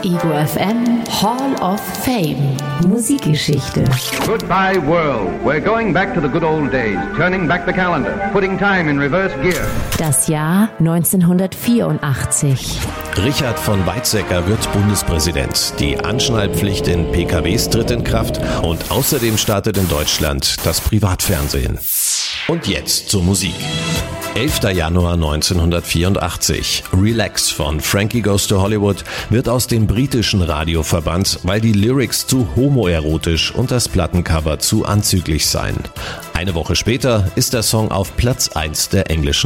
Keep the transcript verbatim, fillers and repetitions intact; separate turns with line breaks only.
Ego F M Hall of Fame. Musikgeschichte.
Goodbye world. We're going back to the good old days, turning back the calendar, putting time in reverse gear.
Das Jahr neunzehnhundertvierundachtzig.
Richard von Weizsäcker wird Bundespräsident. Die Anschnallpflicht in P K Ws tritt in Kraft und außerdem startet in Deutschland das Privatfernsehen. Und jetzt zur Musik. elfter Januar neunzehnhundertvierundachtzig. Relax von Frankie Goes to Hollywood wird aus dem britischen Radio verbannt, weil die Lyrics zu homoerotisch und das Plattencover zu anzüglich seien. Eine Woche später ist der Song auf Platz eins der englischen